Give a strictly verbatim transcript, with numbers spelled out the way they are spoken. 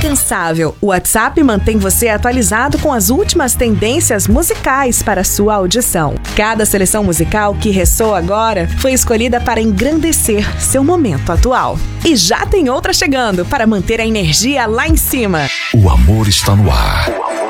Incansável, o WhatsApp mantém você atualizado com as últimas tendências musicais para sua audição. Cada seleção musical que ressoa agora foi escolhida para engrandecer seu momento atual. E já tem outra chegando para manter a energia lá em cima. O amor está no ar.